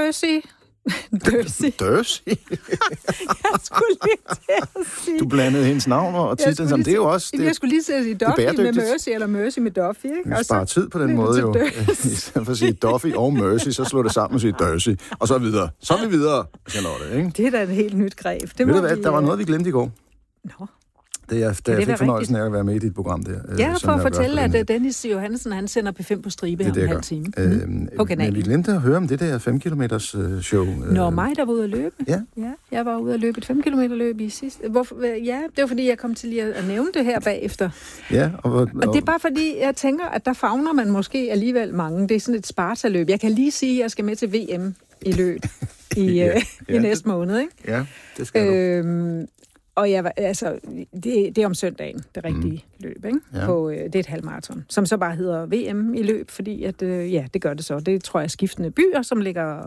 Dørsig. Dørsig? Jeg skulle lige til at sige... Du blandede hendes navn og titlen sammen. Det er jo også... Jeg skulle lige til at sige Duffy med Mercy, eller Mercy med Duffy, ikke? Du sparer tid på den måde jo. I stedet for at sige Duffy og Mercy, så slår det sammen og siger Dørsig. Og så videre. Så er vi videre, Charlotte, ikke? Det er da et helt nyt greb. Ved du hvad, der var noget, vi glemte i går. Nå. Da jeg fik fornøjelsen af at være med i dit program der. Ja, for at fortælle, at Dennis Johansen, han sender P5 på stribe om en halv time. På kanalen. Men vi glemte at høre om det der 5-kilometers show. Nå, mig, der var ude at løbe. Ja. Jeg var ude at løbe et 5-kilometer løb i sidste... Ja, det var fordi, jeg kom til lige at nævne det her bagefter. Ja, og det er bare fordi, jeg tænker, at der favner man måske alligevel mange. Det er sådan et Sparta-løb. Jeg kan lige sige, at jeg skal med til VM i løb i næste måned, ikke? Ja, det skal du. Og det er om søndagen, det rigtige løb, ikke? Ja. Det er et halvmaraton, som så bare hedder VM i løb, fordi at, det gør det så. Det tror jeg skiftende byer, som ligger,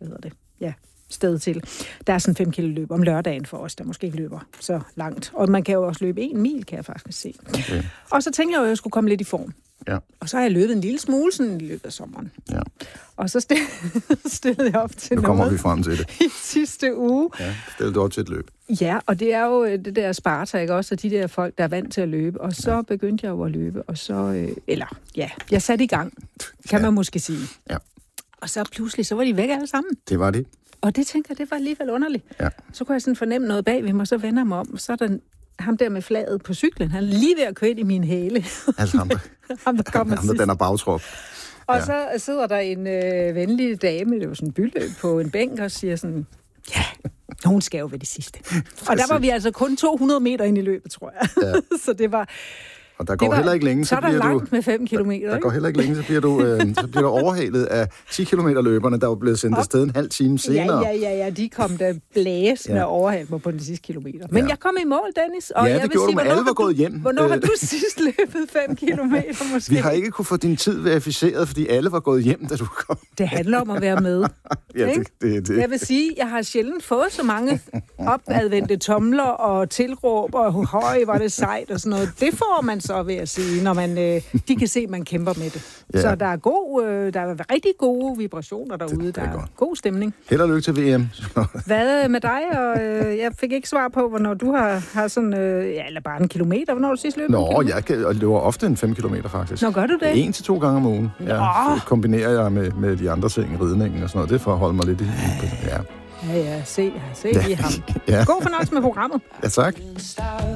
sted til. Der er sådan 5 kilo løb om lørdagen for os, der måske ikke løber så langt. Og man kan jo også løbe 1 mil, kan jeg faktisk se. Okay. Og så tænkte jeg jo, at jeg skulle komme lidt i form. Ja. Og så har jeg løbet en lille smule sådan i løbet af sommeren. Ja. Og så stillede jeg op til noget. Nu kommer vi frem til det. I sidste uge. Ja, stillede du op til et løb. Ja, og det er jo det der Sparta, ikke også? Og de der folk, der er vant til at løbe. Og så begyndte jeg jo at løbe. Og så, jeg satte i gang, kan man måske sige. Ja. Og så pludselig, så var de væk alle sammen. Det var de. Og det tænker jeg, det var alligevel underligt. Ja. Så kunne jeg sådan fornemme noget bag ved mig, så vender jeg mig om. Så er der ham der med flaget på cyklen. Han er lige ved at køre ind i min hæle. Altså ham, der kommer ham, der danner bagtrop. Og så sidder der en venlig dame, det var sådan en byløb, på en bænk og siger sådan, ja, nogen skal jo ved det sidste. Og der var vi altså kun 200 meter ind i løbet, tror jeg. Ja. Så det var... Og der går heller ikke længe, så bliver langt med 5 kilometer. Der går heller ikke længe, så bliver du overhalet af 10 kilometer løberne, der var blevet sendt afsted en halv time senere. Ja, de kom der blæsende og overhalet mig på de sidste kilometer. Men jeg kom i mål, Dennis. Og det gjorde du, men alle var gået hjem. Hvornår har du sidst løbet 5 kilometer måske? Vi har ikke kunne få din tid verificeret, fordi alle var gået hjem, da du kom. Det handler om at være med. Ja, det. Jeg vil sige, jeg har sjældent fået så mange opadvendte tomler og tilråb, og høj, var det sejt og sådan noget. Det får man så, vil jeg sige, når man, de kan se, at man kæmper med det. Ja. Så der er rigtig gode vibrationer derude. Der er god stemning. Held og lykke til VM. Hvad med dig? Og, jeg fik ikke svar på, hvornår du har sådan, eller bare en kilometer. Hvornår du sidst løbet? Nå, jeg løber ofte en 5 kilometer, faktisk. Nå, gør du det? 1 til 2 gange om ugen. Ja, så kombinerer jeg med de andre ting, ridningen og sådan noget. Det får at holde mig lidt i. Ja. Ja, se i ham. Ja. God fornøjelse med programmet. Ja, tak.